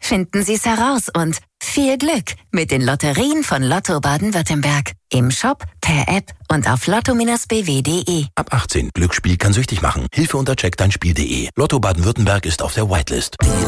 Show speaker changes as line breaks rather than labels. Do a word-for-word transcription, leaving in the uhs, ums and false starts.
Finden Sie es heraus und viel Glück mit den Lotterien von Lotto Baden-Württemberg. Im Shop, per App und auf lotto Bindestrich b w punkt de.
Ab achtzehn. Glücksspiel kann süchtig machen. Hilfe unter check dein Spiel punkt de. Lotto Baden-Württemberg ist auf der Whitelist.